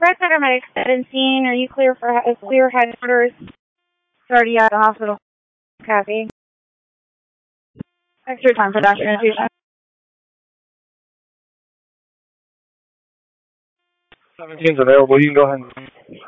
Red paramedics been seen. Are you clear for clear headquarters? It's already at the hospital. Copy. Extra time for doctor infusion. 17's available. You can go ahead.